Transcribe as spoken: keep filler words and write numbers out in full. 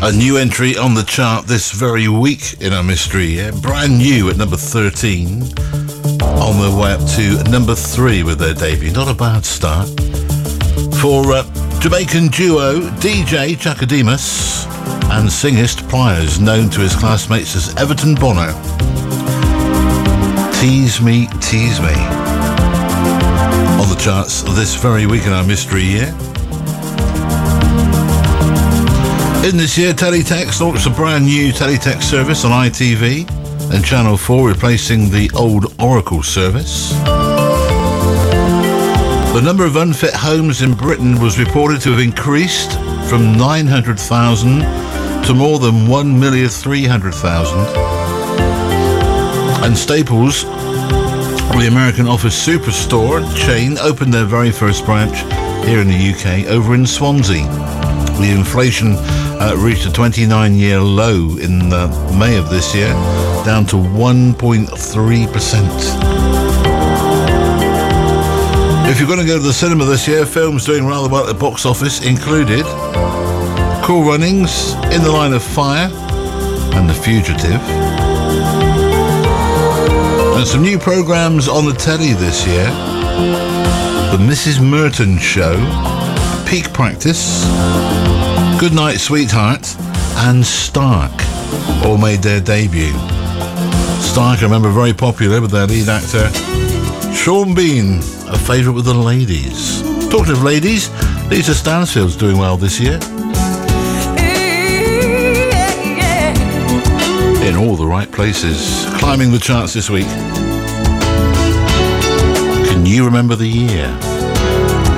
A new entry on the chart this very week in our mystery, yeah? Brand new at number thirteen, on their way up to number three with their debut. Not a bad start. For uh, Jamaican duo D J Chakademus and singist Pliers, known to his classmates as Everton Bono. Tease Me, Tease Me. On the charts this very week in our mystery year. In this year, Teletext launched a brand new Teletext service on I T V and Channel four, replacing the old Oracle service. The number of unfit homes in Britain was reported to have increased from nine hundred thousand to more than one million three hundred thousand. And Staples, the American office superstore chain, opened their very first branch here in the U K over in Swansea. The inflation uh, reached a twenty-nine-year low in uh, May of this year, down to one point three percent. If you're going to go to the cinema this year, films doing rather well at the box office included Cool Runnings, In the Line of Fire and The Fugitive. And some new programmes on the telly this year: The Missus Merton Show, Peak Practice, Goodnight Sweetheart and Stark all made their debut. Stark, I remember, very popular with their lead actor Sean Bean, a favourite with the ladies. Talking of ladies, Lisa Stansfield's doing well this year. In all the right places, climbing the charts this week. Can you remember the year?